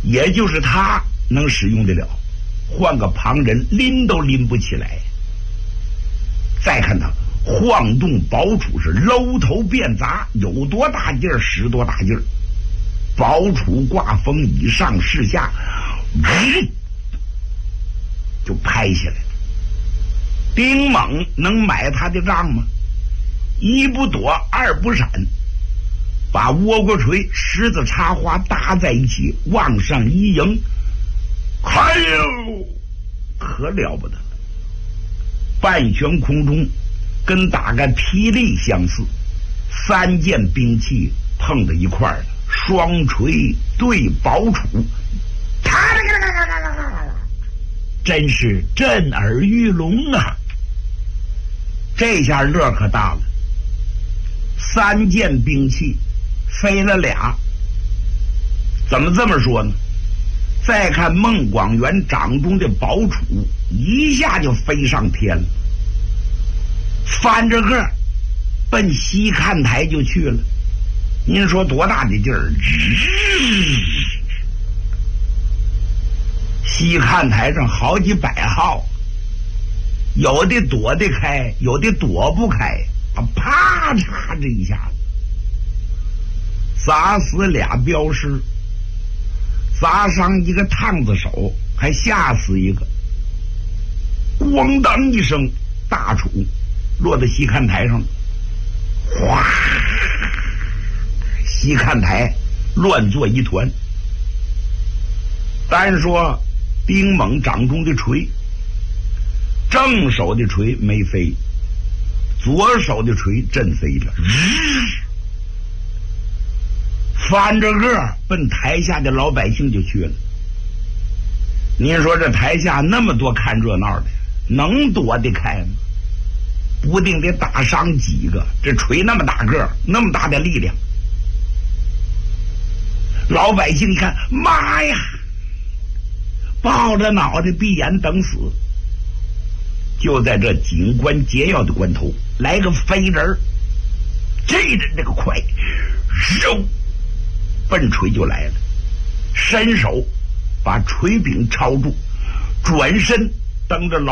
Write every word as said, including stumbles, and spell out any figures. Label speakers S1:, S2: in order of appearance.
S1: 也就是他能使用得了，换个旁人拎都拎不起来。再看他晃动宝杵是搂头便砸，有多大劲儿使多大劲儿。宝杵挂风以上势下，嗯，就拍下来了。丁猛能买他的账吗？一不躲，二不闪，把倭国锤、狮子插花搭在一起，往上一迎，哎呦，可了不得了！半悬空中，跟打个霹雳相似，三件兵器碰到一块儿了，双锤对宝杵，咔啦咔啦咔啦咔啦咔啦，真是震耳欲聋啊！这下乐可大了，三件兵器飞了俩。怎么这么说呢？再看孟广元掌中的宝杵，一下就飞上天了，翻着个奔西看台就去了。您说多大的劲儿？西看台上好几百号，有的躲得开，有的躲不开，啊，啪嚓这一下子砸死俩镖师，砸伤一个烫子手，还吓死一个。咣当一声，大杵落在西看台上了，哗，西看台乱作一团。单说丁猛掌中的锤，正手的锤没飞，左手的锤震飞了，翻着个奔台下的老百姓就去了。您说这台下那么多看热闹的，能躲得开吗？不定得打伤几个，这锤那么大个，那么大的力量。老百姓一看，妈呀，抱着脑袋闭眼等死。就在这紧关节要的关头，来个飞人，这人这个快，肉奔锤就来了，伸手把锤柄抄住，转身蹬着老